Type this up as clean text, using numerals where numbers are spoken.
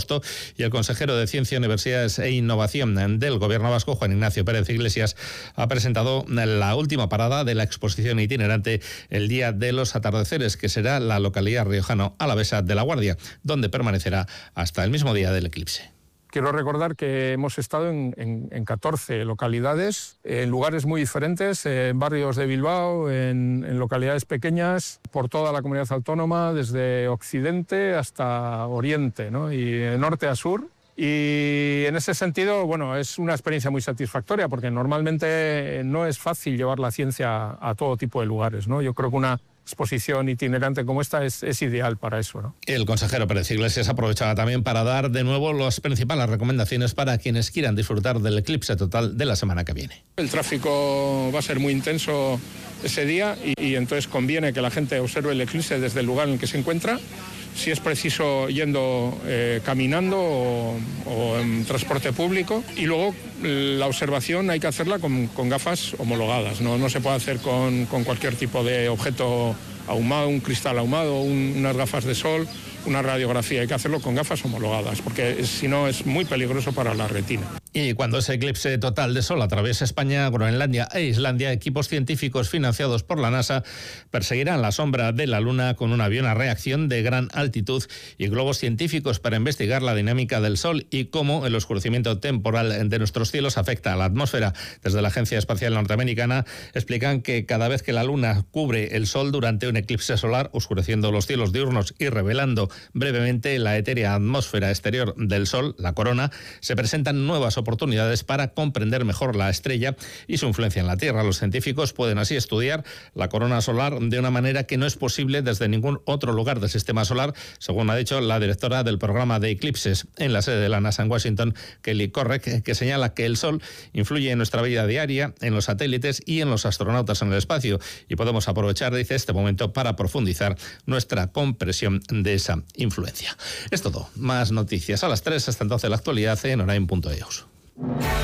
agosto, y el consejero de Ciencia, Universidades e Innovación del Gobierno vasco, Juan Ignacio Pérez Iglesias, ha presentado la última parada de la exposición itinerante El Día de los Atardeceres, que será la localidad riojano-alavesa de La Guardia, donde permanecerá hasta el mismo día del eclipse. Quiero recordar que hemos estado en 14 localidades, en lugares muy diferentes, en barrios de Bilbao, en localidades pequeñas, por toda la comunidad autónoma, desde occidente hasta oriente, ¿no? Y de norte a sur. Y en ese sentido, bueno, es una experiencia muy satisfactoria, porque normalmente no es fácil llevar la ciencia a todo tipo de lugares, ¿no? Yo creo que una exposición itinerante como esta es ideal para eso, ¿no? El consejero Pérez Iglesias aprovechaba también para dar de nuevo las principales recomendaciones para quienes quieran disfrutar del eclipse total de la semana que viene. El tráfico va a ser muy intenso ese día y entonces conviene que la gente observe el eclipse desde el lugar en el que se encuentra, si es preciso yendo caminando o en transporte público, y luego la observación hay que hacerla con gafas homologadas, no se puede hacer con cualquier tipo de objeto ahumado, un cristal ahumado, unas gafas de sol, una radiografía. Hay que hacerlo con gafas homologadas, porque si no es muy peligroso para la retina. Y cuando ese eclipse total de sol atraviese España, Groenlandia e Islandia, equipos científicos financiados por la NASA perseguirán la sombra de la Luna con un avión a reacción de gran altitud y globos científicos para investigar la dinámica del Sol y cómo el oscurecimiento temporal de nuestros cielos afecta a la atmósfera. Desde la Agencia Espacial Norteamericana explican que cada vez que la Luna cubre el Sol durante un eclipse solar, oscureciendo los cielos diurnos y revelando brevemente la etérea atmósfera exterior del Sol, la corona, se presentan nuevas oportunidades para comprender mejor la estrella y su influencia en la Tierra. Los científicos pueden así estudiar la corona solar de una manera que no es posible desde ningún otro lugar del sistema solar, según ha dicho la directora del programa de eclipses en la sede de la NASA en Washington, Kelly Correc, que señala que el Sol influye en nuestra vida diaria, en los satélites y en los astronautas en el espacio, y podemos aprovechar, dice, este momento para profundizar nuestra comprensión de esa influencia. Es todo. Más noticias a las 3. Hasta entonces la actualidad en orain.eus.